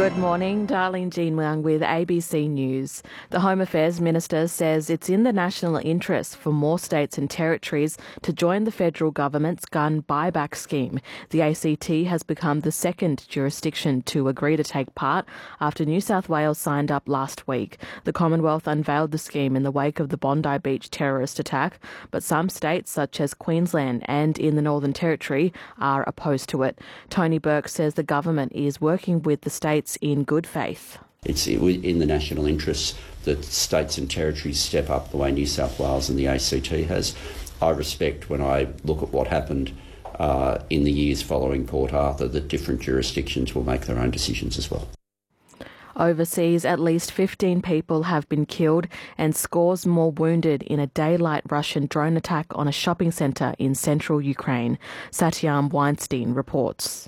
Good morning, Darlene Jean Wang with ABC News. The Home Affairs Minister says it's in the national interest for more states and territories to join the federal government's gun buyback scheme. The ACT has become the second jurisdiction to agree to take part after New South Wales signed up last week. The Commonwealth unveiled the scheme in the wake of the Bondi Beach terrorist attack, but some states such as Queensland and in the Northern Territory are opposed to it. Tony Burke says the government is working with the states in good faith. It's in the national interest that states and territories step up the way New South Wales and the ACT has. I respect, when I look at what happened in the years following Port Arthur, that different jurisdictions will make their own decisions as well. Overseas, at least 15 people have been killed and scores more wounded in a daylight Russian drone attack on a shopping centre in central Ukraine. Satyam Weinstein reports.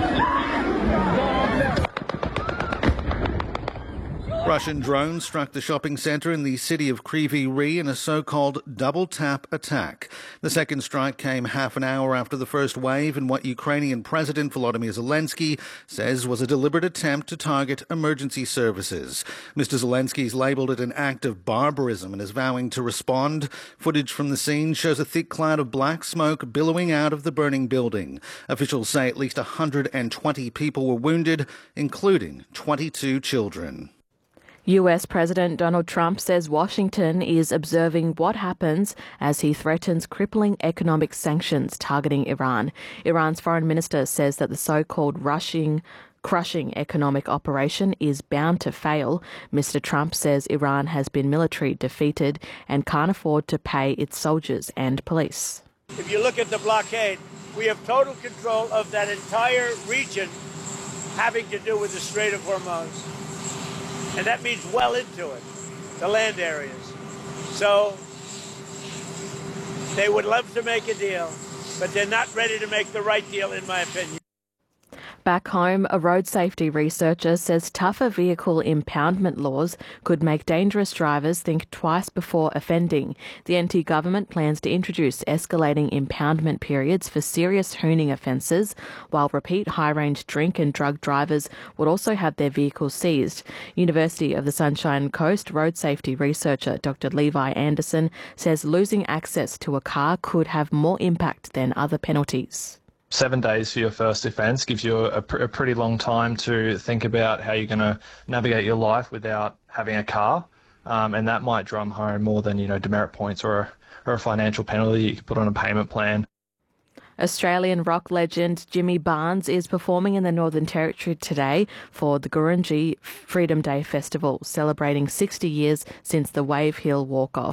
Russian drones struck the shopping centre in the city of Kryvyi Rih in a so-called double-tap attack. The second strike came half an hour after the first wave in what Ukrainian President Volodymyr Zelensky says was a deliberate attempt to target emergency services. Mr. Zelensky's labelled it an act of barbarism and is vowing to respond. Footage from the scene shows a thick cloud of black smoke billowing out of the burning building. Officials say at least 120 people were wounded, including 22 children. US President Donald Trump says Washington is observing what happens as he threatens crippling economic sanctions targeting Iran. Iran's foreign minister says that the so-called crushing economic operation is bound to fail. Mr. Trump says Iran has been militarily defeated and can't afford to pay its soldiers and police. If you look at the blockade, we have total control of that entire region having to do with the Strait of Hormuz. And that means well into it, the land areas. So they would love to make a deal, but they're not ready to make the right deal, in my opinion. Back home, a road safety researcher says tougher vehicle impoundment laws could make dangerous drivers think twice before offending. The NT government plans to introduce escalating impoundment periods for serious hooning offences, while repeat high-range drink and drug drivers would also have their vehicles seized. University of the Sunshine Coast road safety researcher Dr. Levi Anderson says losing access to a car could have more impact than other penalties. 7 days for your first offence gives you a pretty long time to think about how you're going to navigate your life without having a car, and that might drum home more than, demerit points or a financial penalty you can put on a payment plan. Australian rock legend Jimmy Barnes is performing in the Northern Territory today for the Gurindji Freedom Day Festival, celebrating 60 years since the Wave Hill Walk-Off.